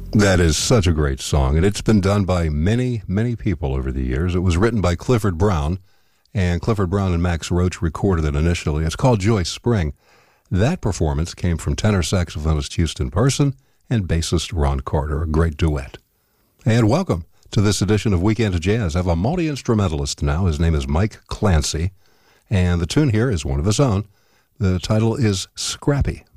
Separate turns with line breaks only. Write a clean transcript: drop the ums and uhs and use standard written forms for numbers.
That is such a great song, and it's been done by many, many people over the years. It was written by Clifford Brown, and Clifford Brown and Max Roach recorded it initially. It's called Joyce Spring. That performance came from tenor saxophonist Houston Person and bassist Ron Carter, a great duet. And welcome to this edition of Weekend Jazz. I have a multi-instrumentalist now. His name is Mike Clancy, and the tune here is one of his own. The title is Scrappy.